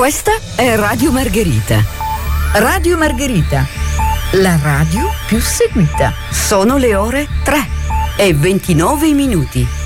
Questa è Radio Margherita. Radio Margherita, la radio più seguita. Sono le ore 3:29.